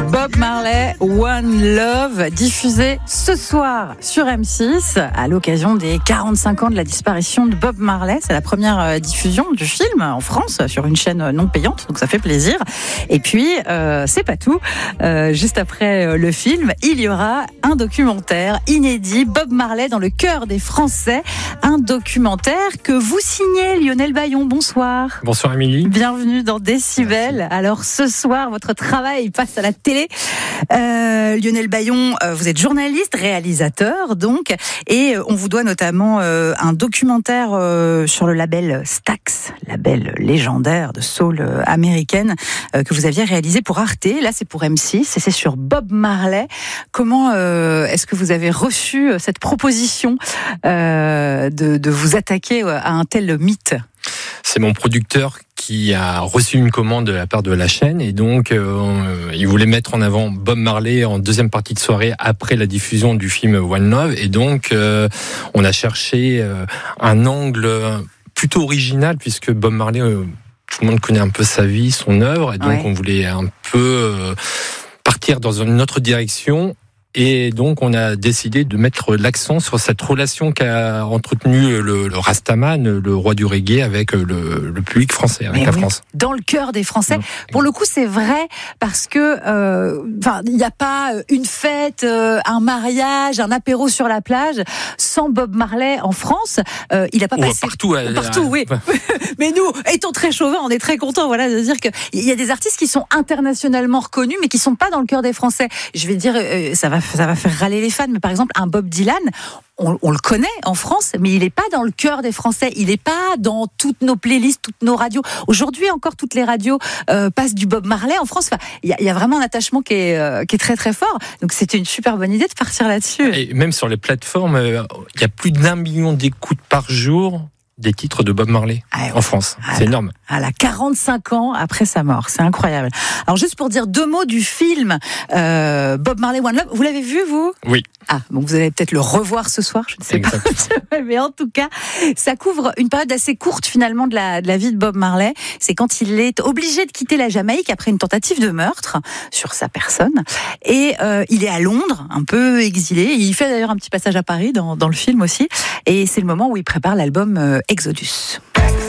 Bob Marley, One Love, diffusé ce soir sur M6 à l'occasion des 45 ans de la disparition de Bob Marley. C'est la première diffusion du film en France sur une chaîne non payante, donc ça fait plaisir. Et puis, c'est pas tout. Juste après le film, il y aura un documentaire inédit, Bob Marley dans le cœur des Français. Un documentaire que vous signez, Lionel Bayon. Bonsoir. Bonsoir Émilie. Bienvenue dans Décibel. Merci. Alors ce soir, votre travail passe à la télé. Lionel Bayon, vous êtes journaliste, réalisateur donc, et on vous doit notamment un documentaire sur le label Stax, label légendaire de soul américaine, que vous aviez réalisé pour Arte. Là, c'est pour M6 et c'est sur Bob Marley. Comment est-ce que vous avez reçu cette proposition de vous attaquer à un tel mythe ? C'est mon producteur qui a reçu une commande de la part de la chaîne et donc il voulait mettre en avant Bob Marley en deuxième partie de soirée après la diffusion du film One Love et donc on a cherché un angle plutôt original puisque Bob Marley, tout le monde connaît un peu sa vie, son œuvre et donc on voulait un peu partir dans une autre direction. Et donc, on a décidé de mettre l'accent sur cette relation qu'a entretenu le Rastaman, le roi du reggae, avec le public français, avec la France. Dans le cœur des Français. Pour le coup, c'est vrai parce que, il n'y a pas une fête, un mariage, un apéro sur la plage sans Bob Marley en France. Il n'a pas passé partout, oui. Mais nous, étant très chauvins, on est très contents, voilà, de dire que il y a des artistes qui sont internationalement reconnus, mais qui sont pas dans le cœur des Français. Je vais dire, ça va faire râler les fans, mais par exemple, un Bob Dylan, on le connaît en France, mais il n'est pas dans le cœur des Français. Il n'est pas dans toutes nos playlists, toutes nos radios. Aujourd'hui, encore, toutes les radios passent du Bob Marley en France. Enfin, il y a vraiment un attachement qui est très, très fort. Donc, c'était une super bonne idée de partir là-dessus. Et même sur les plateformes, il y a plus d'1 million d'écoutes par jour des titres de Bob Marley en France. C'est énorme. À 45 ans après sa mort. C'est incroyable. Alors, juste pour dire 2 mots du film Bob Marley One Love. Vous l'avez vu, vous ? Oui. Ah, bon, vous allez peut-être le revoir ce soir, je ne sais pas. Mais en tout cas, ça couvre une période assez courte finalement de la vie de Bob Marley. C'est quand il est obligé de quitter la Jamaïque après une tentative de meurtre sur sa personne. Et il est à Londres, un peu exilé. Il fait d'ailleurs un petit passage à Paris dans le film aussi. Et c'est le moment où il prépare l'album Exodus.